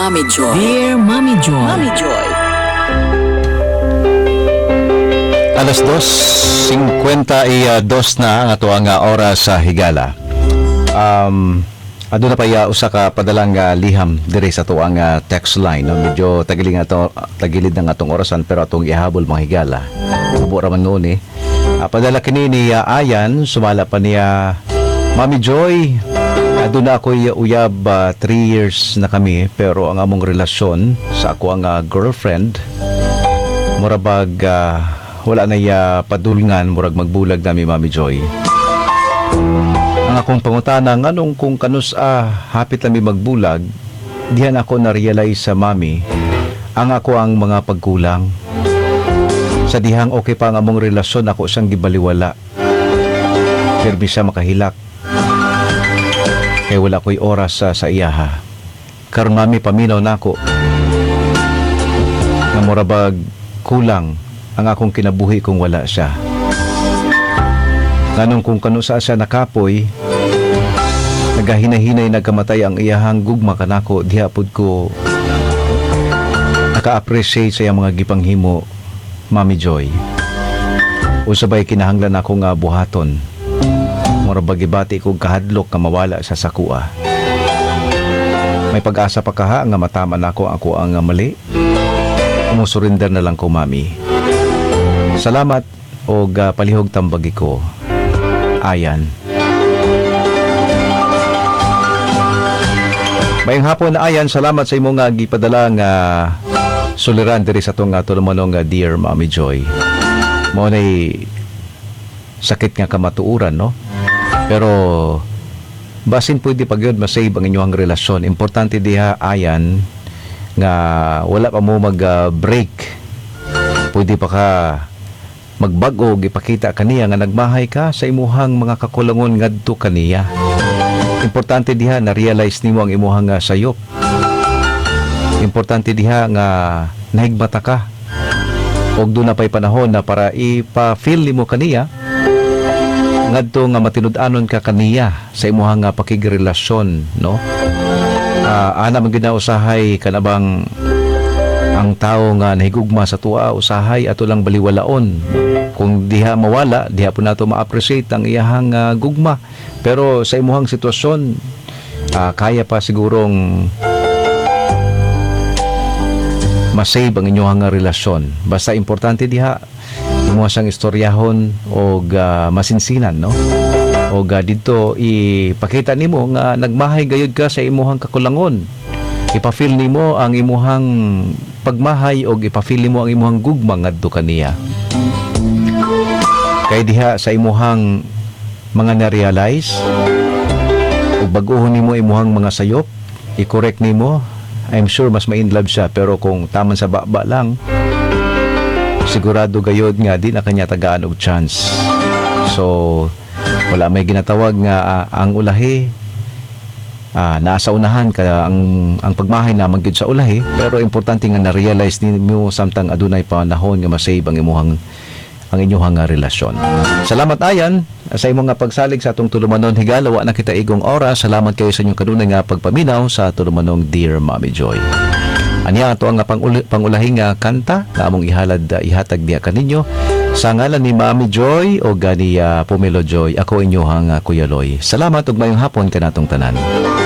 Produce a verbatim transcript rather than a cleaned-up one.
Mommy Joy. Dear Mommy Joy. Mommy Joy. Alas dos, singkwenta y dos na ang ato ang uh, oras sa Higala. Um, aduna pa ya usa ka padalang uh, liham dire sa ato ang uh, text line. No? Medyo tagiling ato, tagilid ng atong orasan pero atong ihabol mga Higala. Subo raman noon eh. Uh, padala kini ni uh, Ayan, sumala pa niya, Mommy Joy, aduna ako uyab uh, three years na kami pero ang among relasyon sa ako ang uh, girlfriend murabag uh, wala na iya padulngan murag magbulag nami Mommy Joy. Ang akong pangutana nganong kung kanus ah, hapit lami magbulag, dihan ako na-realize sa Mami ang ako ang mga pagkulang. Sa dihang okay pa ang among relasyon ako siyang gibaliwala. Pero bisa makahilak. Kaya wala ko'y oras sa, sa iyaha. Karon Mami paminaw na ako na murabag kulang ang akong kinabuhi kung wala siya. Nganong kung kano sa siya nakapoy, nagahinahinay nagkamatay ang iyahang gugma kanako, dihapod ko naka-appreciate sa iyang mga gipanghimo, Mommy Joy. Usabay kinahanglan ako nga buhaton. Murabag ibati kong kahadlok ka mawala sa sakua. May pag-asa pa kaha nga matama nako ako ang mali. Umusurrender na lang ko, Mami. Salamat o uh, palihog tambagi ko, Ayan. Mayang hapon na Ayan, salamat sa imong uh, gipadala nga suliran diri sa tong uh, tulumanong uh, Dear Mommy Joy. Mo nay sakit nga kamatuuran, no? Pero basin pwede pag yun masave ang inyong relasyon. Importante diha Ayan nga wala pa mo mag-break. Uh, pwede pa ka magbago, ipakita kaniya nga nagmahay ka sa imuhang mga kakulangon ngadto kaniya. Importante diha na realize nimo ang imuhang uh, sayop. Importante diha nga nahigmata ka. Og doon na pa'y panahon na para ipa-feel nimo kaniya ngadto nga matinud-anon ka kaniya sa imuhang uh, pakigrelasyon, no? Uh, ana man ginausahay kanabang ang tao nga nahigugma sa tuwa usahay ato lang baliwalaon. Kung diha mawala, diha po nato ma-appreciate ang iyahang uh, gugma. Pero sa imuhang sitwasyon, uh, kaya pa sigurong masave ang inyong relasyon. Basta importante diha imo sang istoryahon o uh, masinsinan, no? O uh, dito ipakita nimo nga nagmahay gayud ka sa imuhang kakulangon. Ipa-feel nimo ang imuhang pagmahay o ipa-feel nimo ang imuhang gugma ngadto kaniya. Kay diha sa imuhang mga na-realize o baguhon nimo imuhang mga sayop, i-correct nimo, I'm sure mas ma-in love siya. Pero kung taman sa baba lang, sigurado gayod nga di na kanya tagaan og chance. So wala may ginatawag nga uh, ang ulahi Ah, nasa unahan ka ang ang pagmahay na magyud sa ulahi, pero importante nga na-realize nimo samtang adunay panahon nga masave ang imuhang ang inyong nga relasyon. Salamat Ayan sa imong nga pagsalig sa atong tulumanon Higala. Wa na kita igong oras. Salamat kayo sa inyong kanunay nga pagpaminaw sa tulumanong Dear Mommy Joy. Anya ato ang pangul- pangulahing nga kanta na among ihalad uh, ihatag diya kaninyo sa ngalan ni Mommy Joy o gani uh, Pomelo Joy. Ako inyong uh, Kuya Loy. Salamat ug mayong hapon kanatong tanan.